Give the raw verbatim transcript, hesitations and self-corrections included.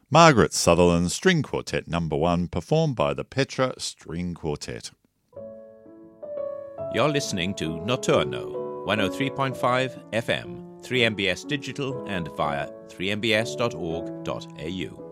Margaret Sutherland String Quartet Number one, performed by the Petra String Quartet. You're listening to Notturno, one oh three point five F M, three M B S Digital and via three m b s dot org dot a u.